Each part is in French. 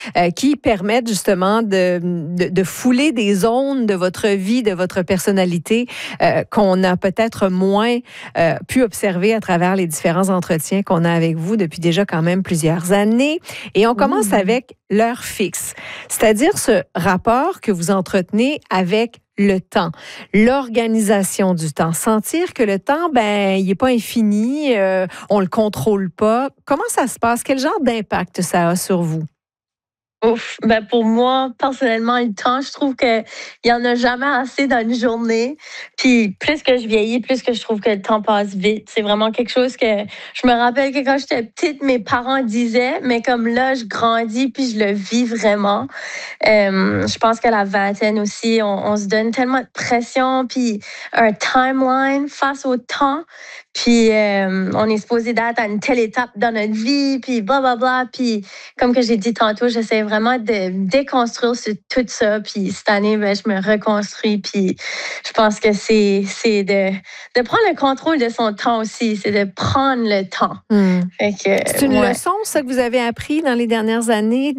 qui permettent justement de fouler des zones de votre vie, de votre personnalité qu'on a peut-être moins pu observer à travers les différents entretiens qu'on a avec vous depuis déjà quand même plusieurs années. Et on commence avec l'heure fixe, c'est-à-dire ce rapport que vous entretenez avec le temps, l'organisation du temps, sentir que le temps, il n'est pas infini, on le contrôle pas. Comment ça se passe? Quel genre d'impact ça a sur vous? Ouf, pour moi, personnellement, le temps, je trouve qu'il y en a jamais assez dans une journée. Puis plus que je vieillis, plus que je trouve que le temps passe vite. C'est vraiment quelque chose que je me rappelle que quand j'étais petite, mes parents disaient, mais comme là, je grandis puis je le vis vraiment. Je pense qu'à la vingtaine aussi, on se donne tellement de pression puis un timeline face au temps. Puis on est supposé d'être à une telle étape dans notre vie, puis blablabla. Puis comme que j'ai dit tantôt, j'essaie vraiment de déconstruire tout ça. Puis cette année, je me reconstruis. Puis je pense que c'est de prendre le contrôle de son temps aussi. C'est de prendre le temps. C'est une leçon, ça, que vous avez appris dans les dernières années,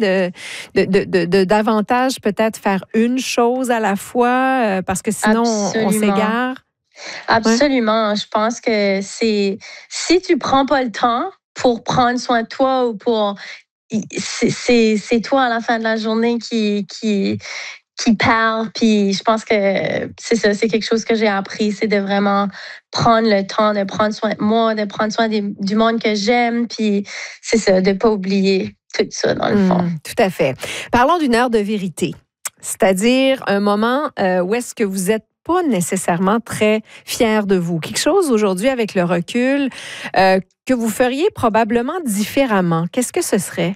de davantage peut-être faire une chose à la fois, parce que sinon, on s'égare? Absolument. Ouais. Je pense que si tu prends pas le temps pour prendre soin de toi ou pour c'est toi à la fin de la journée qui perd. Puis je pense que c'est ça, c'est quelque chose que j'ai appris, c'est de vraiment prendre le temps de prendre soin de moi, de prendre soin du monde que j'aime. Puis c'est ça, de pas oublier tout ça dans le fond. Tout à fait. Parlons d'une heure de vérité, c'est-à-dire un moment où est-ce que vous êtes pas nécessairement très fier de vous. Quelque chose aujourd'hui avec le recul que vous feriez probablement différemment. Qu'est-ce que ce serait?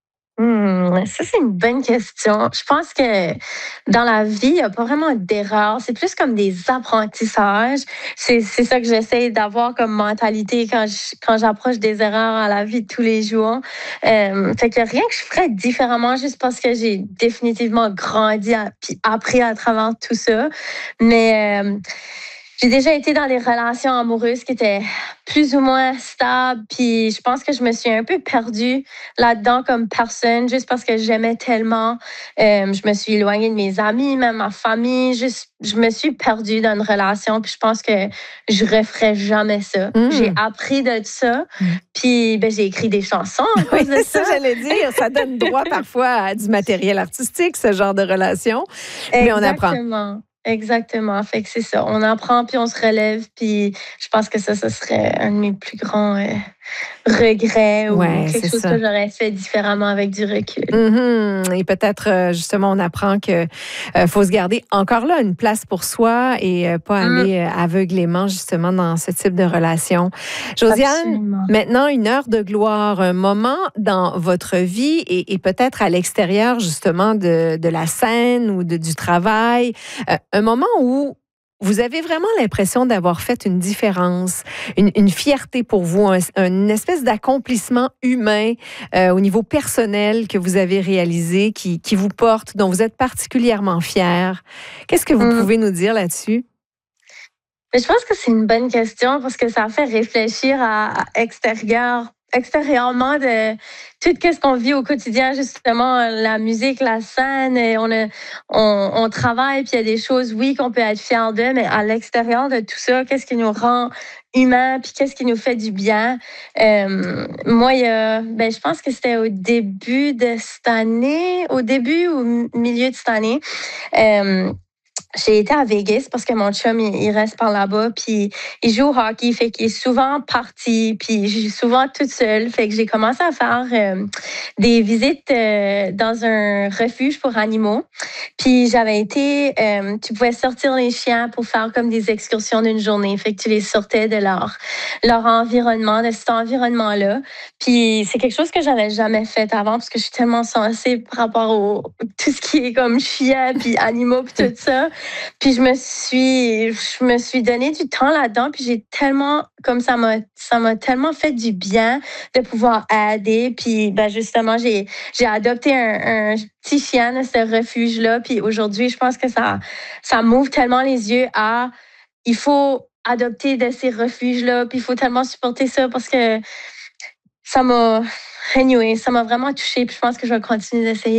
Ça, c'est une bonne question. Je pense que dans la vie, il n'y a pas vraiment d'erreur. C'est plus comme des apprentissages. C'est ça que j'essaie d'avoir comme mentalité quand j'approche des erreurs à la vie de tous les jours. Fait qu'il n'y a rien que je ferais différemment juste parce que j'ai définitivement grandi puis appris à travers tout ça. Mais j'ai déjà été dans des relations amoureuses qui étaient plus ou moins stables, puis je pense que je me suis un peu perdue là-dedans comme personne, juste parce que j'aimais tellement. Je me suis éloignée de mes amis, même ma famille. Je me suis perdue dans une relation, puis je pense que je referais jamais ça. J'ai appris de ça, puis j'ai écrit des chansons à cause de ça. J'allais dire, ça donne droit parfois à du matériel artistique, ce genre de relation, mais on apprend. Exactement. Fait que c'est ça. On apprend, puis on se relève, puis je pense que ça serait un de mes plus grands regrets ou quelque chose que j'aurais fait différemment avec du recul. Et peut-être, justement, on apprend que faut se garder encore là une place pour soi et pas aller aveuglément, justement, dans ce type de relation. Josiane, Absolument. maintenant, une heure de gloire, un moment dans votre vie et peut-être à l'extérieur, justement, de la scène ou du travail, un moment où vous avez vraiment l'impression d'avoir fait une différence, une fierté pour vous, une espèce d'accomplissement humain au niveau personnel que vous avez réalisé, qui vous porte, dont vous êtes particulièrement fier. Qu'est-ce que vous pouvez nous dire là-dessus? Je pense que c'est une bonne question parce que ça fait réfléchir à extérieurement de tout ce qu'on vit au quotidien, justement, la musique, la scène, et on travaille, puis il y a des choses, oui, qu'on peut être fier de, mais à l'extérieur de tout ça, qu'est-ce qui nous rend humains, puis qu'est-ce qui nous fait du bien. Moi, je pense que c'était au début de cette année, au début ou milieu de cette année, j'ai été à Vegas parce que mon chum, il reste par là-bas, puis il joue au hockey, fait qu'il est souvent parti, puis je suis souvent toute seule. Fait que j'ai commencé à faire des visites dans un refuge pour animaux. Puis j'avais été, tu pouvais sortir les chiens pour faire comme des excursions d'une journée. Fait que tu les sortais de leur environnement, de cet environnement-là. Puis c'est quelque chose que j'avais jamais fait avant parce que je suis tellement sensible par rapport tout ce qui est comme chiens, puis animaux, puis tout ça. Puis je me suis donné du temps là-dedans, puis j'ai tellement, comme ça m'a tellement fait du bien de pouvoir aider. Puis justement, j'ai adopté un petit chien de ce refuge-là. Puis aujourd'hui, je pense que ça m'ouvre tellement les yeux à il faut adopter de ces refuges-là, puis il faut tellement supporter ça parce que ça m'a anyway, ça m'a vraiment touchée, puis je pense que je vais continuer d'essayer.